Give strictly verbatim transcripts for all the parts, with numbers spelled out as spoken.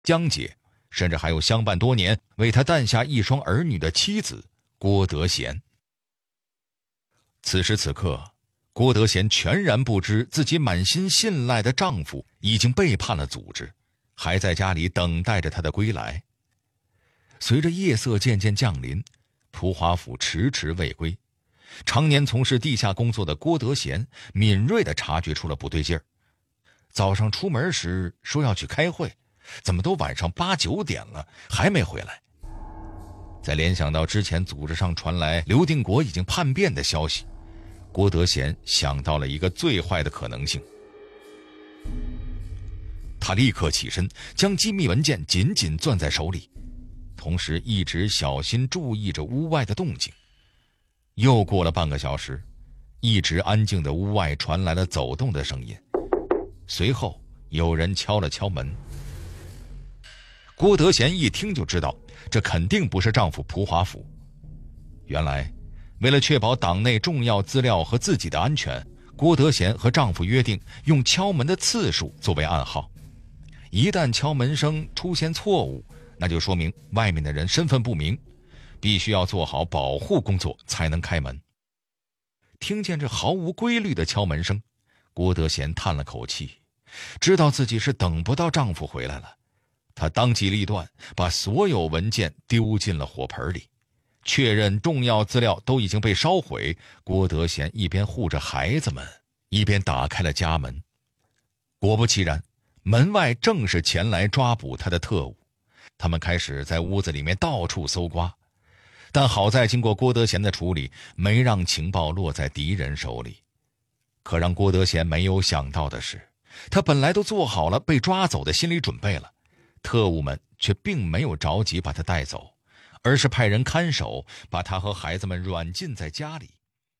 江姐，甚至还有相伴多年为他诞下一双儿女的妻子郭德贤。此时此刻，郭德贤全然不知自己满心信赖的丈夫已经背叛了组织，还在家里等待着他的归来。随着夜色渐渐降临，蒲华府迟迟未归。常年从事地下工作的郭德贤敏锐地察觉出了不对劲儿。早上出门时说要去开会，怎么都晚上八九点了还没回来？再联想到之前组织上传来刘定国已经叛变的消息，郭德贤想到了一个最坏的可能性。他立刻起身，将机密文件紧紧攥在手里，同时一直小心注意着屋外的动静。又过了半个小时，一直安静的屋外传来了走动的声音，随后有人敲了敲门。郭德贤一听就知道，这肯定不是丈夫蒲华府。原来为了确保党内重要资料和自己的安全，郭德贤和丈夫约定用敲门的次数作为暗号，一旦敲门声出现错误，那就说明外面的人身份不明，必须要做好保护工作才能开门。听见这毫无规律的敲门声，郭德贤叹了口气，知道自己是等不到丈夫回来了。她当机立断，把所有文件丢进了火盆里，确认重要资料都已经被烧毁。郭德贤一边护着孩子们，一边打开了家门。果不其然，门外正是前来抓捕他的特务。他们开始在屋子里面到处搜刮，但好在经过郭德贤的处理，没让情报落在敌人手里。可让郭德贤没有想到的是，他本来都做好了被抓走的心理准备了，特务们却并没有着急把他带走，而是派人看守，把他和孩子们软禁在家里。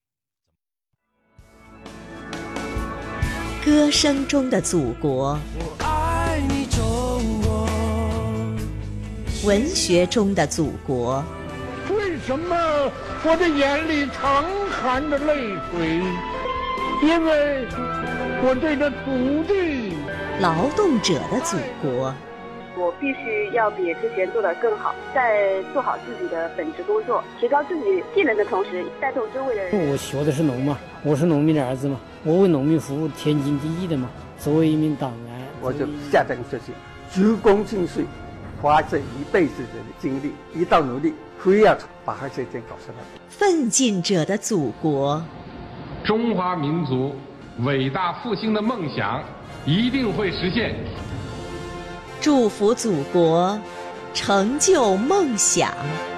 歌声中的祖国， 我爱你中国。 文学中的祖国。 为什么我的眼里常含着泪水？因为我对这土地。 劳动者的祖国。 我必须要比之前做得更好，在做好自己的本职工作，提高自己技能的同时，带动周围的人。 我学的是农嘛，我是农民的儿子嘛，我为农民服务，天经地义的嘛。作为一名党员， 我就下定决心，鞠躬尽瘁，花这一辈子的精力，一道努力，非要把这件搞出来。 奋进者的祖国， 中华民族伟大复兴的梦想一定会实现。 祝福祖国，成就梦想。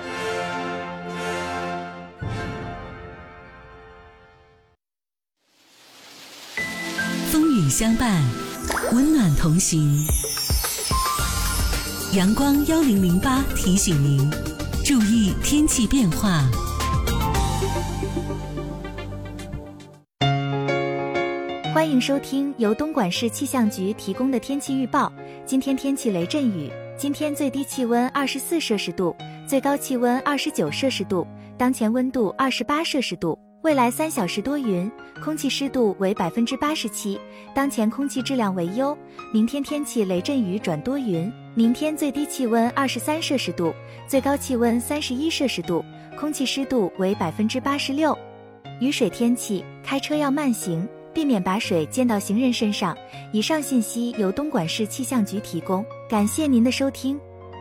风雨相伴，温暖同行。阳光幺零零八提醒您，注意天气变化。 欢迎收听由东莞市气象局提供的天气预报。今天天气雷阵雨，今天最低气温二十四摄氏度，最高气温二十九摄氏度，当前温度二十八摄氏度。未来三小时多云，空气湿度为百分之八十七，当前空气质量为优。明天天气雷阵雨转多云，明天最低气温二十三摄氏度，最高气温三十一摄氏度，空气湿度为百分之八十六。雨水天气，开车要慢行，避免把水溅到行人身上。以上信息由东莞市气象局提供，感谢您的收听。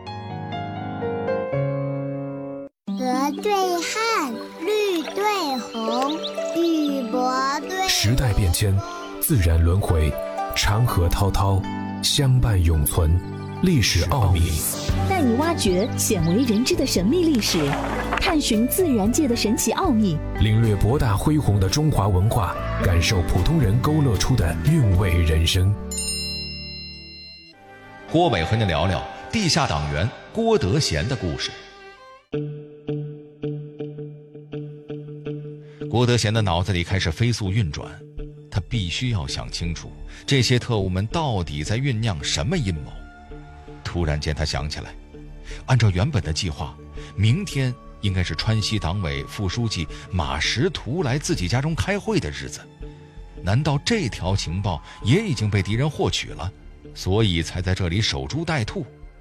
鹅对汉，绿对红，玉帛对。 时代变迁，自然轮回，长河滔滔，相伴永存。历史奥秘， 带你挖掘鲜为人知的神秘历史，探寻自然界的神奇奥秘， 领略博大恢宏的中华文化，感受普通人勾勒出的韵味人生。 郭伟和您聊聊地下党员郭德贤的故事。郭德贤的脑子里开始飞速运转，他必须要想清楚这些特务们到底在酝酿什么阴谋。突然间他想起来，按照原本的计划，明天应该是川西党委副书记马识途来自己家中开会的日子。难道这条情报也已经被敌人获取了，所以才在这里守株待兔？